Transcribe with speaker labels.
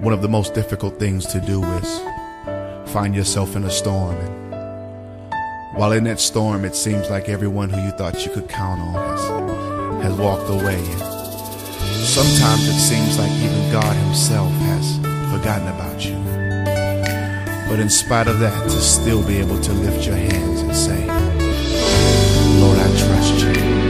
Speaker 1: One of the most difficult things to do is find yourself in a storm, and while in that storm it seems like everyone who you thought you could count on has walked away, and sometimes it seems like even God himself has forgotten about you. But in spite of that, to still be able to lift your hands and say,